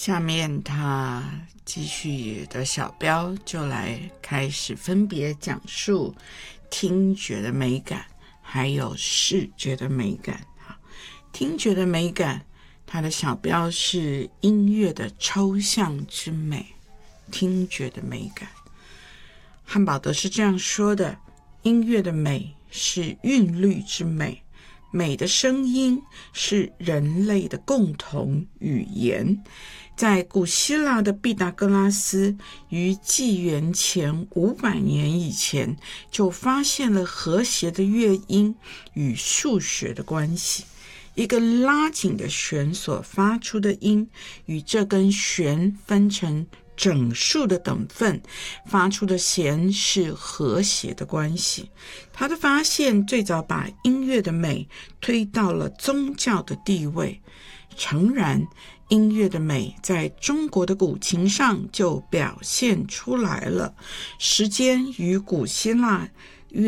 下面他继续的小标就来开始分别讲述听觉的美感还有视觉的美感。听觉的美感，它的小标是音乐的抽象之美。听觉的美感，汉堡德是这样说的：音乐的美是韵律之美，美的声音是人类的共同语言。在古希腊的毕达哥拉斯于纪元前500年以前就发现了和谐的乐音与数学的关系。一个拉紧的弦所发出的音与这根弦分成整数的等份发出的弦是和谐的关系。他的发现最早把音乐的美推到了宗教的地位。诚然，音乐的美在中国的古琴上就表现出来了。时间与古希腊